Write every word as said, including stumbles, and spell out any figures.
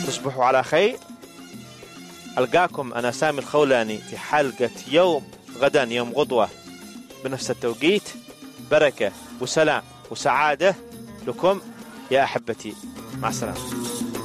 تصبحوا على خير. ألقاكم أنا سامي الخولاني في حلقة يوم غدا يوم غدوة بنفس التوقيت. بركة وسلام وسعادة لكم يا أحبتي، مع السلامة.